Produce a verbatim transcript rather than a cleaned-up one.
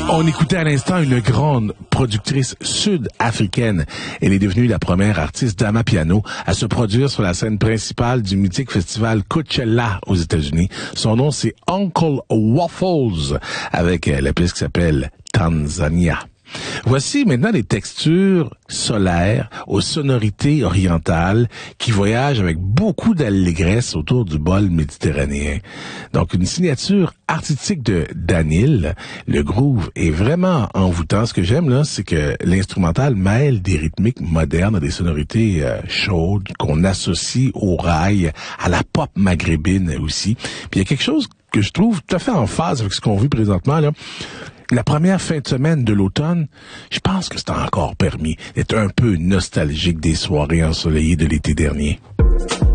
On écoutait à l'instant une grande productrice sud-africaine. Elle est devenue la première artiste d'amapiano à se produire sur la scène principale du mythique festival Coachella aux États-Unis. Son nom, c'est Uncle Waffles, avec la pièce qui s'appelle Tanzania. Voici maintenant des textures solaires aux sonorités orientales qui voyagent avec beaucoup d'allégresse autour du bol méditerranéen. Donc une signature artistique de Danil. Le groove est vraiment envoûtant. Ce que j'aime là, c'est que l'instrumental mêle des rythmiques modernes à des sonorités euh, chaudes qu'on associe au rail, à la pop maghrébine aussi. Puis il y a quelque chose que je trouve tout à fait en phase avec ce qu'on vit présentement là. La première fin de semaine de l'automne, je pense que c'est encore permis d'être un peu nostalgique des soirées ensoleillées de l'été dernier.